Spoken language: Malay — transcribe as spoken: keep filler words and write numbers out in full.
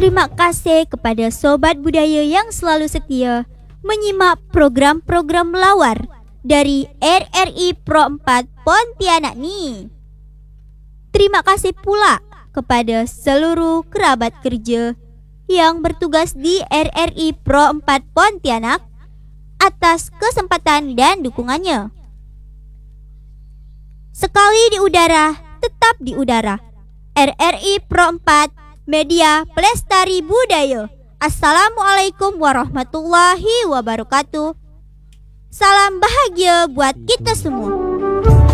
Terima kasih kepada Sobat Budaya yang selalu setia menyimak program-program melawar dari R R I Pro empat Pontianak ni. Terima kasih pula kepada seluruh kerabat kerja yang bertugas di R R I Pro empat Pontianak atas kesempatan dan dukungannya. Sekali di udara, tetap di udara. R R I Pro empat, Media Pelestari Budaya. Assalamualaikum warahmatullahi wabarakatuh. Salam bahagia buat kita semua.